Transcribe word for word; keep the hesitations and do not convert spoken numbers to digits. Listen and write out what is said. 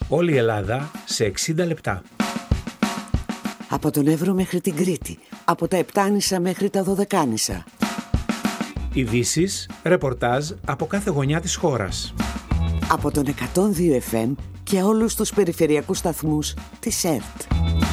Όλη η Ελλάδα σε εξήντα λεπτά. Από τον Εύρο μέχρι την Κρήτη, από τα Επτάνησα μέχρι τα Δωδεκάνησα. Ειδήσεις, ρεπορτάζ από κάθε γωνιά της χώρας. Από τον εκατόν δύο εφ εμ και όλους τους περιφερειακούς σταθμούς της ΕΡΤ.